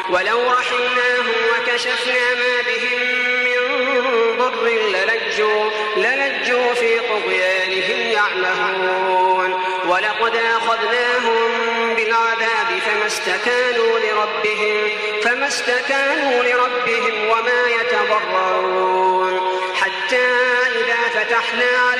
ولو رحمناهم وكشفنا ما بهم من ضر للجوا في طغيانهم يعمهون ولقد أخذناهم بالعذاب فما استكانوا لربهم وما يتضرعون حتى إذا فتحنا